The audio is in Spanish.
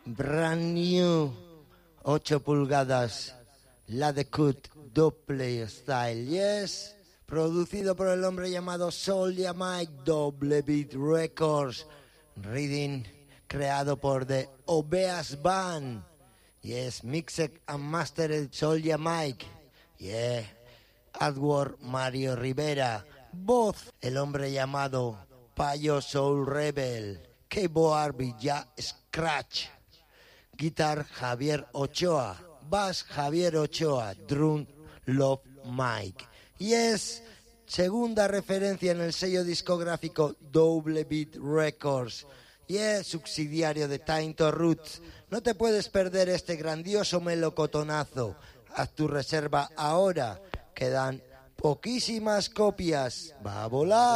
brand new 8 pulgadas, Ladecut Double Style, yes, producido por el hombre llamado Soulja Mike, Double Beat Records, reading creado por The Obeas Band, yes, mixed and mastered Soulja Mike, yeah, artwork Mario Rivera, voz el hombre llamado Payo Soul Rebel, keyboard Villa Scratch, guitar Javier Ochoa, bass Javier Ochoa, drum Love Mike. Y es segunda referencia en el sello discográfico Double Beat Records y es subsidiario de Tainto Roots. No te puedes perder este grandioso melocotonazo. Haz tu reserva ahora, quedan poquísimas copias. ¡Va a volar!